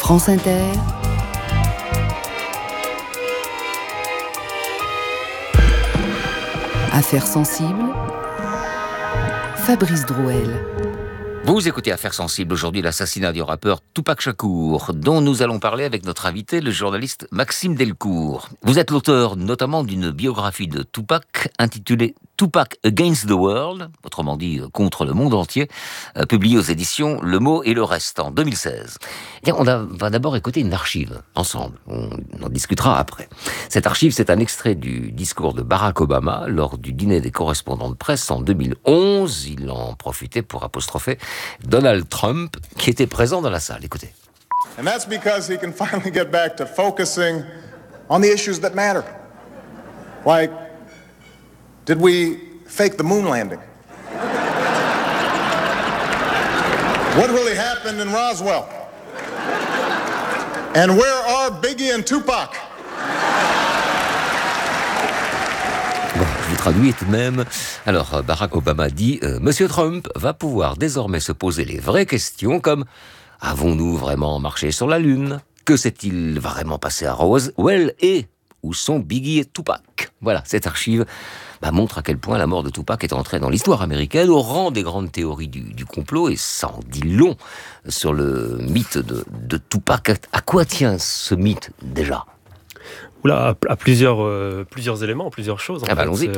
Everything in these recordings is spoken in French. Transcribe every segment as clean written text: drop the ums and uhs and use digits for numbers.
France Inter, Affaires sensibles, Fabrice Drouel. Vous écoutez Affaires sensibles, aujourd'hui l'assassinat du rappeur Tupac Shakur, dont nous allons parler avec notre invité, le journaliste Maxime Delcourt. Vous êtes l'auteur notamment d'une biographie de Tupac intitulée Tupac Against the World, autrement dit contre le monde entier, publiée aux éditions Le Mot et le Reste en 2016. Bien, va d'abord écouter une archive ensemble, on en discutera après. Cette archive, c'est un extrait du discours de Barack Obama lors du dîner des correspondants de presse en 2011. Il en profitait pour apostropher Donald Trump, qui était présent dans la salle. Écoutez. And that's because he can finally get back to focusing on the issues that matter. Like, did we fake the moon landing? What really happened in Roswell? And where are Biggie and Tupac? Bon, je vous traduis tout de même. Alors, Barack Obama dit « Monsieur Trump va pouvoir désormais se poser les vraies questions comme « Avons-nous vraiment marché sur la Lune ? Que s'est-il vraiment passé à Roswell ? Et où sont Biggie et Tupac ?» Voilà, cette archive montre à quel point la mort de Tupac est entrée dans l'histoire américaine au rang des grandes théories du complot, et ça en dit long sur le mythe de Tupac. À quoi tient ce mythe déjà ? Oula, à plusieurs éléments, plusieurs choses. Allons-y.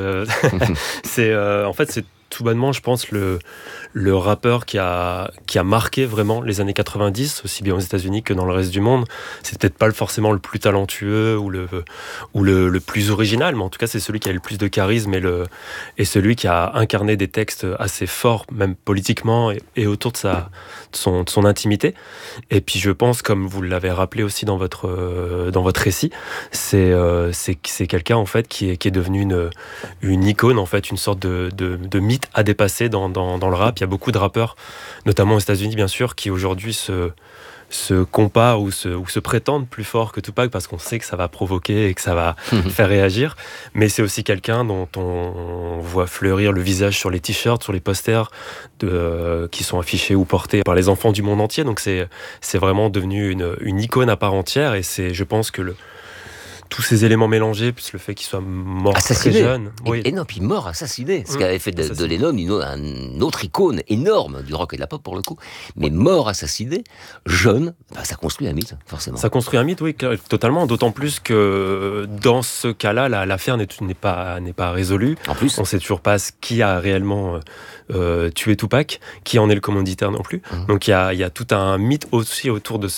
En fait, c'est tout bonnement, je pense, le rappeur qui a marqué vraiment les années 90, aussi bien aux États-Unis que dans le reste du monde. C'est peut-être pas forcément le plus talentueux ou le plus original, mais en tout cas, c'est celui qui a le plus de charisme et celui qui a incarné des textes assez forts, même politiquement, et autour de son intimité. Et puis, je pense, comme vous l'avez rappelé aussi dans votre récit, c'est quelqu'un, en fait, qui est devenu une icône, en fait, une sorte de mythe à dépasser dans le rap. Il y a beaucoup de rappeurs, notamment aux États-Unis bien sûr, qui aujourd'hui se comparent ou se prétendent plus forts que Tupac parce qu'on sait que ça va provoquer et que ça va faire réagir. Mais c'est aussi quelqu'un dont on voit fleurir le visage sur les t-shirts, sur les posters qui sont affichés ou portés par les enfants du monde entier. Donc c'est vraiment devenu une icône à part entière, et je pense que tous ces éléments mélangés, plus le fait qu'il soit mort assassiné. Très jeune. Oui. Et non, puis mort assassiné. Ce qui avait fait de Lennon une autre icône énorme du rock et de la pop pour le coup. Mais mort assassiné, jeune, ça construit un mythe, forcément. Ça construit un mythe, oui, totalement. D'autant plus que dans ce cas-là, l'affaire n'est pas résolue. En plus, on ne sait toujours pas qui a réellement tué Tupac, qui en est le commanditaire non plus. Donc il y a tout un mythe aussi autour de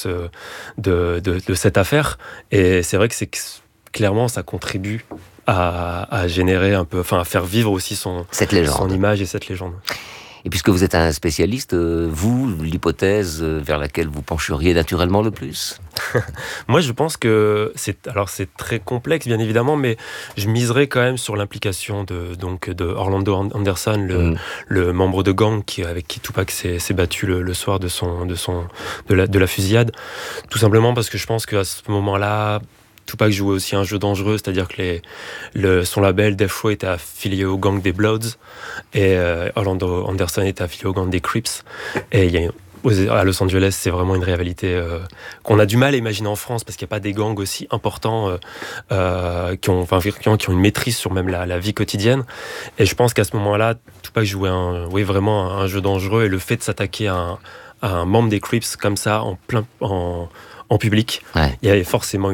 cette affaire. Et c'est vrai que clairement, ça contribue à générer un peu, à faire vivre aussi son image et cette légende. Et puisque vous êtes un spécialiste, vous, l'hypothèse vers laquelle vous pencheriez naturellement le plus ? Moi, je pense que c'est très complexe, bien évidemment, mais je miserais quand même sur l'implication de Orlando Anderson, le membre de gang avec qui Tupac s'est battu le soir de la fusillade. Tout simplement parce que je pense qu'à ce moment-là, Tupac jouait aussi un jeu dangereux, c'est-à-dire que son label Death Row était affilié au gang des Bloods et Orlando Anderson était affilié au gang des Crips. Et à Los Angeles, c'est vraiment une rivalité qu'on a du mal à imaginer en France parce qu'il n'y a pas des gangs aussi importants qui ont une maîtrise sur même la vie quotidienne. Et je pense qu'à ce moment-là, Tupac jouait vraiment un jeu dangereux, et le fait de s'attaquer à un membre des Crips comme ça en public, il y avait forcément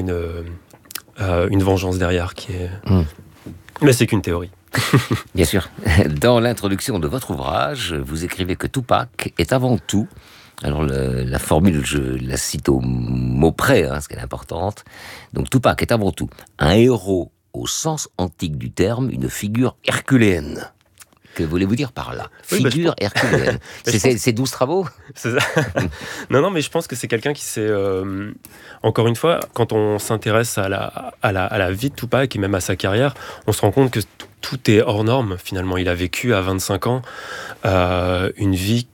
une vengeance derrière qui est... Mais c'est qu'une théorie. Bien sûr. Dans l'introduction de votre ouvrage, vous écrivez que Tupac est avant tout, alors la formule, je la cite au mot près, parce qu'elle est importante, donc Tupac est avant tout un héros au sens antique du terme, une figure herculéenne. Que voulez-vous dire par là ? Figure herculéenne. C'est 12 travaux ? C'est ça. Non, mais je pense que c'est quelqu'un qui s'est... encore une fois, quand on s'intéresse à la vie de Tupac et même à sa carrière, on se rend compte que tout est hors norme, finalement. Il a vécu à 25 ans une vie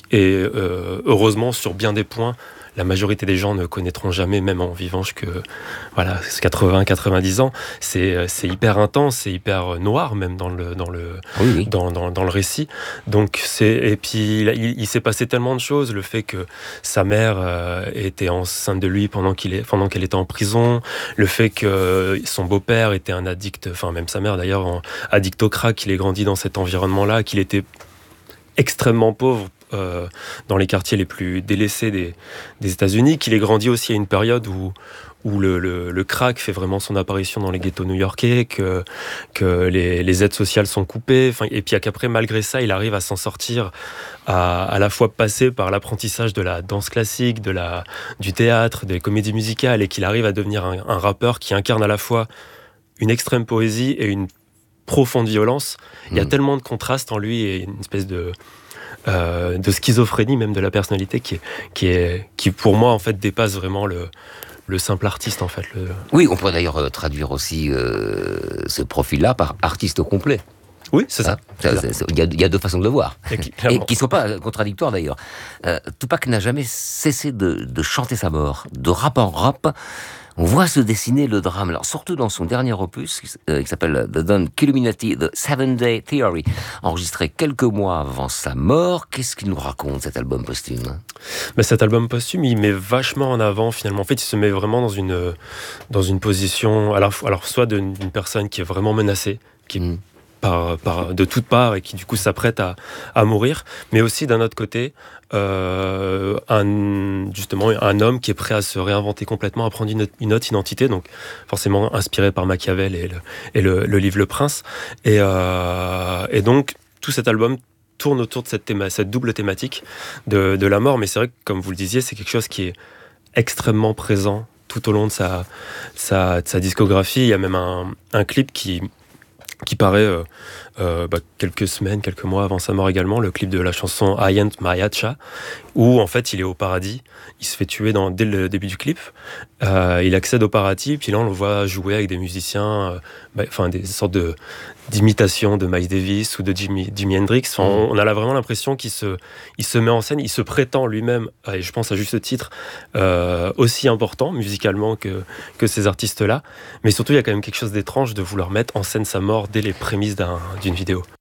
heureusement, sur bien des points, la majorité des gens ne connaîtront jamais, même en vivant jusqu'à 80-90 ans. C'est hyper intense, c'est hyper noir même dans le récit. Donc et puis il s'est passé tellement de choses. Le fait que sa mère était enceinte de lui pendant qu'elle était en prison, le fait que son beau-père était un addict, enfin même sa mère d'ailleurs, addict au crack, qu'il ait grandi dans cet environnement-là, qu'il était extrêmement pauvre dans les quartiers les plus délaissés des États-Unis, qu'il ait grandi aussi à une période où le crack fait vraiment son apparition dans les ghettos new-yorkais, que les aides sociales sont coupées, et puis qu'après, malgré ça, il arrive à s'en sortir, à la fois passer par l'apprentissage de la danse classique, du théâtre, des comédies musicales, et qu'il arrive à devenir un rappeur qui incarne à la fois une extrême poésie et une profonde violence. Il y a tellement de contrastes en lui et une espèce de schizophrénie même de la personnalité qui pour moi en fait dépasse vraiment le simple artiste en fait. Oui, on pourrait d'ailleurs traduire aussi ce profil-là par artiste complet. Oui, c'est ça. Il y a deux façons de le voir, et qui ne sont pas contradictoires d'ailleurs. Tupac n'a jamais cessé de chanter sa mort, de rap en rap. On voit se dessiner le drame, alors surtout dans son dernier opus, qui s'appelle The Don Killuminati, The 7-Day Theory, enregistré quelques mois avant sa mort. Qu'est-ce qu'il nous raconte, cet album posthume ? Cet album posthume, il met vachement en avant, finalement. En fait, il se met vraiment dans une position, alors soit d'une personne qui est vraiment menacée, qui est de toutes parts et qui du coup s'apprête à mourir, mais aussi d'un autre côté un homme qui est prêt à se réinventer complètement, à prendre une autre identité, donc forcément inspiré par Machiavel et le livre Le Prince, et donc tout cet album tourne autour de cette double thématique de la mort. Mais c'est vrai que, comme vous le disiez, c'est quelque chose qui est extrêmement présent tout au long de sa discographie. Il y a même un clip qui paraît quelques mois avant sa mort également, le clip de la chanson I Ain't My Hatcha, où en fait il est au paradis, il se fait tuer dès le début du clip, il accède au paradis, puis là on le voit jouer avec des musiciens, des sortes d'imitations de Miles Davis ou de Jimi Hendrix. On a là vraiment l'impression qu'il se met en scène, il se prétend lui-même, et je pense à juste titre, aussi important musicalement que ces artistes-là, mais surtout il y a quand même quelque chose d'étrange de vouloir mettre en scène sa mort dès les prémices d'une vidéo.